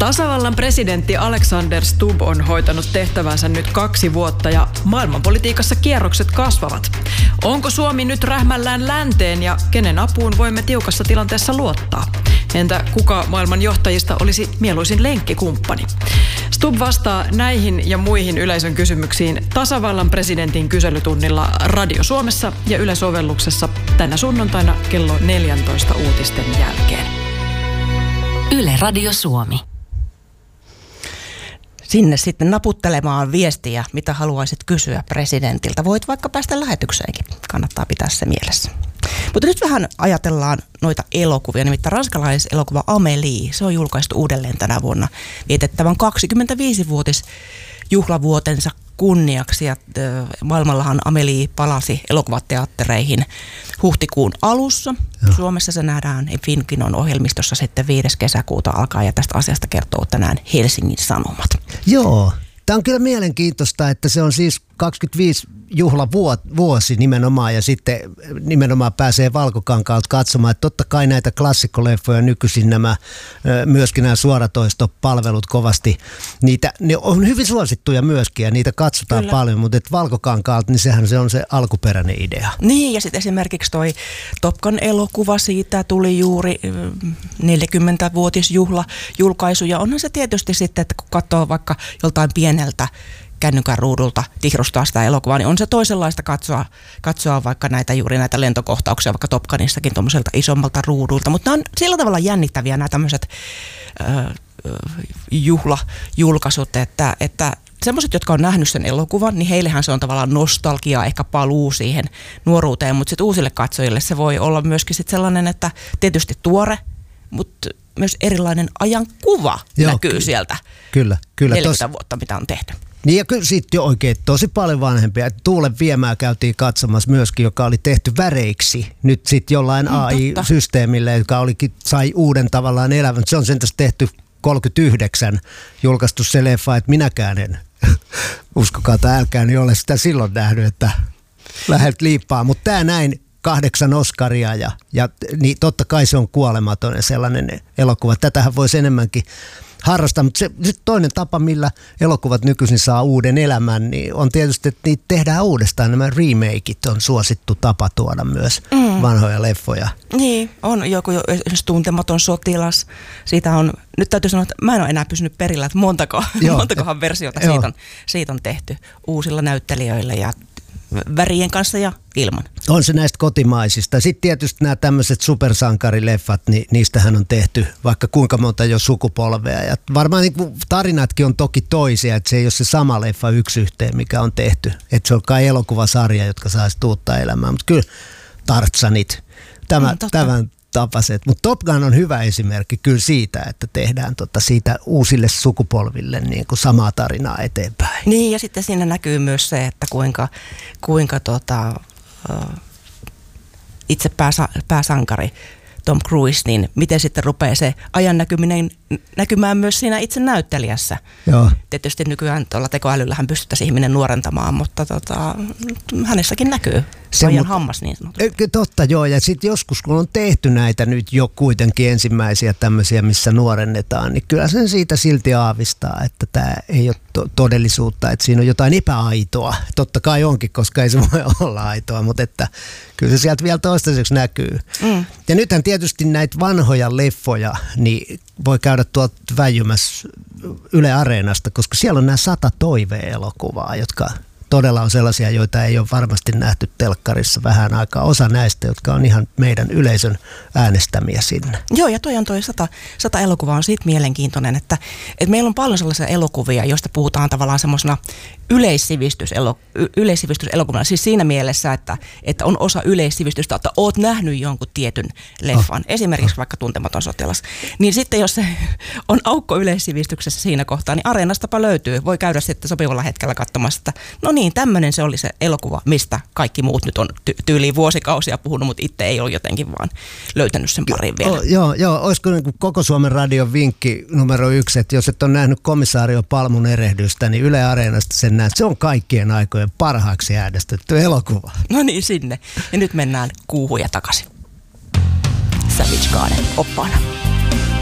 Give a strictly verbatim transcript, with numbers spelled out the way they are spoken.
Tasavallan presidentti Alexander Stubb on hoitanut tehtävänsä nyt kaksi vuotta ja maailmanpolitiikassa kierrokset kasvavat. Onko Suomi nyt rähmällään länteen ja kenen apuun voimme tiukassa tilanteessa luottaa? Entä kuka maailman johtajista olisi mieluisin lenkkikumppani? Stubb vastaa näihin ja muihin yleisön kysymyksiin tasavallan presidentin kyselytunnilla Radio Suomessa ja Yle-sovelluksessa tänä sunnuntaina kello neljäntoista uutisten jälkeen. Yle Radio Suomi. Sinne sitten naputtelemaan viestiä, mitä haluaisit kysyä presidentiltä. Voit vaikka päästä lähetykseenkin. Kannattaa pitää se mielessä. Mutta nyt vähän ajatellaan noita elokuvia. Nimittäin ranskalaiselokuva Amélie, se on julkaistu uudelleen tänä vuonna vietettävän kaksikymmentäviisi-vuotisjuhlavuotensa kunniaksi. Ja äh, maailmallahan Amélie palasi elokuvateattereihin huhtikuun alussa. Joo. Suomessa se nähdään Finkinon ohjelmistossa sitten viides kesäkuuta alkaa, ja tästä asiasta kertoo tänään Helsingin Sanomat. Joo, tämä on kyllä mielenkiintoista, että se on siis kaksikymmentäviisi juhlavuosi nimenomaan, ja sitten nimenomaan pääsee Valkokankaalta katsomaan, että totta kai näitä klassikkoleffoja nykyisin nämä, myöskin nämä suoratoistopalvelut kovasti, niitä, ne on hyvin suosittuja myöskin ja niitä katsotaan Kyllä. paljon, mutta että Valkokankaalta, niin sehän se on se alkuperäinen idea. Niin, ja sitten esimerkiksi toi Top Gun-elokuva, siitä tuli juuri neljäkymmentävuotisjuhla julkaisu, ja onhan se tietysti sitten, että kun katsoo vaikka joltain pieneltä kännykän ruudulta tihrustaa sitä elokuvaa, niin on se toisenlaista katsoa, katsoa vaikka näitä juuri näitä lentokohtauksia, vaikka Top Gunissakin tuommoiselta isommalta ruudulta. Mutta nämä on sillä tavalla jännittäviä nämä tämmöiset äh, juhlajulkaisut, että, että semmoiset, jotka on nähnyt sen elokuvan, niin heillehän se on tavallaan nostalgia, ehkä paluu siihen nuoruuteen, mutta sitten uusille katsojille se voi olla myöskin sit sellainen, että tietysti tuore, mutta myös erilainen ajankuva Joo, näkyy ky- sieltä kyllä, kyllä, neljäkymmentä tos... vuotta, mitä on tehty. Niin ja kyllä siitä jo oikein tosi paljon vanhempia. Tuulen viemää käytiin katsomassa myöskin, joka oli tehty väreiksi nyt sitten jollain mm, A I-systeemille, joka olikin, sai uuden tavallaan elävän. Se on sen tässä tehty kolmekymmentäyhdeksän julkaistu se leffa, että minäkään en uskokaa tai älkää, niin ole sitä silloin nähnyt, että lähdet liippaa. Mutta tämä näin kahdeksan Oscaria ja, ja niin totta kai se on kuolematon sellainen elokuva. Tätähän voisi enemmänkin harrastaa, mutta se, se toinen tapa, millä elokuvat nykyisin saa uuden elämän, niin on tietysti, että niitä tehdään uudestaan. Nämä remakeit on suosittu tapa tuoda myös mm. vanhoja leffoja. Niin, on joku esimerkiksi Tuntematon sotilas. Siitä on, nyt täytyy sanoa, että mä en ole enää pysynyt perillä, että montako, montakohan versiota siitä on, siitä on tehty uusilla näyttelijöillä ja värien kanssa ja ilman. On se näistä kotimaisista. Sitten tietysti nämä tämmöiset supersankarileffat, niin niistähän on tehty vaikka kuinka monta jo sukupolvea. Ja varmaan niin kuin tarinatkin on toki toisia, että se ei ole se sama leffa yksi yhteen, mikä on tehty. Että se on kai elokuvasarja, jotka saisi uutta elämää. Mutta kyllä Tarzanit, tämä, mm, tämän tapaset. Mutta Top Gun on hyvä esimerkki kyllä siitä, että tehdään tota siitä uusille sukupolville niin kuin samaa tarinaa eteenpäin. Niin, ja sitten siinä näkyy myös se, että kuinka, kuinka tota, uh, itse pääsa, pääsankari Tom Cruise, niin miten sitten rupeaa se ajan näkyminen näkymään myös siinä itse näyttelijässä. Joo. Tietysti nykyään tuolla tekoälyllähän pystyttäisiin ihminen nuorentamaan, mutta tota, hänessäkin näkyy se ajan hammas niin sanotusti. Totta joo, ja sitten joskus kun on tehty näitä nyt jo kuitenkin ensimmäisiä tämmöisiä, missä nuorennetaan, niin kyllä sen siitä silti aavistaa, että tämä ei ole to- todellisuutta, että siinä on jotain epäaitoa. Totta kai onkin, koska ei se voi olla aitoa, mutta että kyllä se sieltä vielä toistaiseksi näkyy. Mm. Ja nythän tietysti näitä vanhoja leffoja, niin voi käydä tuolta väijymässä Yle Areenasta, koska siellä on nämä sata toive-elokuvaa, jotka todella on sellaisia, joita ei ole varmasti nähty telkkarissa vähän aikaa. Osa näistä, jotka on ihan meidän yleisön äänestämiä sinne. Joo, ja toi on toi sata, sata elokuvaa on siitä mielenkiintoinen, että, että meillä on paljon sellaisia elokuvia, joista puhutaan tavallaan semmoisena yleissivistyselo, yleissivistyselokuvana. Siis siinä mielessä, että, että on osa yleissivistystä, että oot nähnyt jonkun tietyn leffan, oh. esimerkiksi oh. vaikka Tuntematon sotilas. Niin sitten jos se on aukko yleissivistyksessä siinä kohtaa, niin Areenastapa löytyy. Voi käydä sitten sopivalla hetkellä katsomassa, että no niin, tämmöinen se oli se elokuva, mistä kaikki muut nyt on ty- tyyliin vuosikausia puhunut, mutta itse ei ole jotenkin vaan löytänyt sen parin vielä. Oh, joo, joo, olisiko niin kuin koko Suomen radion vinkki numero yksi, että jos et ole nähnyt Komissaario Palmun erehdystä, niin Yle Areenasta sen näet. Se on kaikkien aikojen parhaaksi äänestetty elokuva. No niin, sinne. Ja nyt mennään kuuhuja takaisin. Savage Garden oppaana.